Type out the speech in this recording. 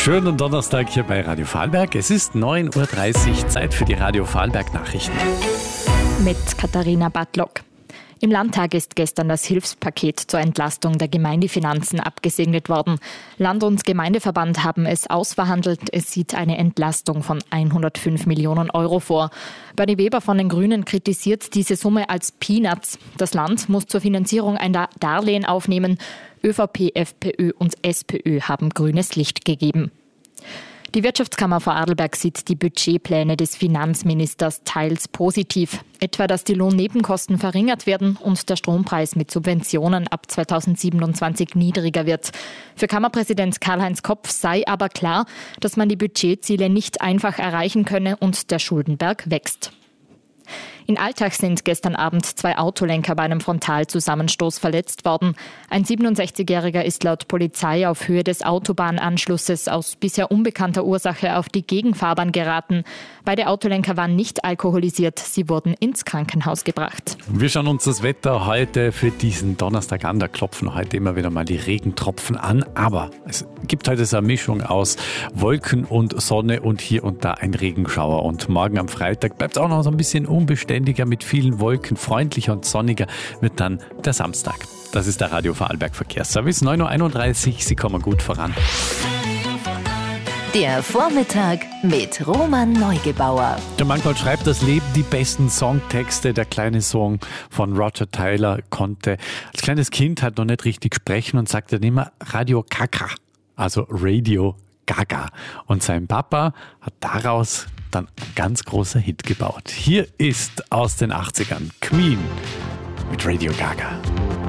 Schönen Donnerstag hier bei Radio Vorarlberg. Es ist 9.30 Uhr, Zeit für die Radio Vorarlberg Nachrichten. Mit Katharina Bartlock. Im Landtag ist gestern das Hilfspaket zur Entlastung der Gemeindefinanzen abgesegnet worden. Land- und Gemeindeverband haben es ausverhandelt. Es sieht eine Entlastung von 105 Millionen Euro vor. Bernie Weber von den Grünen kritisiert diese Summe als Peanuts. Das Land muss zur Finanzierung ein Darlehen aufnehmen. ÖVP, FPÖ und SPÖ haben grünes Licht gegeben. Die Wirtschaftskammer Vorarlberg sieht die Budgetpläne des Finanzministers teils positiv. Etwa, dass die Lohnnebenkosten verringert werden und der Strompreis mit Subventionen ab 2027 niedriger wird. Für Kammerpräsident Karl-Heinz Kopf sei aber klar, dass man die Budgetziele nicht einfach erreichen könne und der Schuldenberg wächst. In Altach sind gestern Abend 2 Autolenker bei einem Frontalzusammenstoß verletzt worden. Ein 67-Jähriger ist laut Polizei auf Höhe des Autobahnanschlusses aus bisher unbekannter Ursache auf die Gegenfahrbahn geraten. Beide Autolenker waren nicht alkoholisiert, sie wurden ins Krankenhaus gebracht. Wir schauen uns das Wetter heute für diesen Donnerstag an. Da klopfen heute immer wieder mal die Regentropfen an. Aber es gibt heute so eine Mischung aus Wolken und Sonne und hier und da ein Regenschauer. Und morgen am Freitag bleibt es auch noch so ein bisschen unbeständiger mit vielen Wolken. Freundlicher und sonniger wird dann der Samstag. Das ist der Radio Vorarlberg Verkehrsservice. 9.31 Uhr, Sie kommen gut voran. Der Vormittag mit Roman Neugebauer. Der manchmal schreibt das Leben die besten Songtexte. Der kleine Song von Roger Taylor konnte als kleines Kind halt noch nicht richtig sprechen und sagte dann immer Radio Kaka, also Radio Gaga. Und sein Papa hat daraus dann ein ganz großer Hit gebaut. Hier ist aus den 80ern Queen mit Radio Gaga.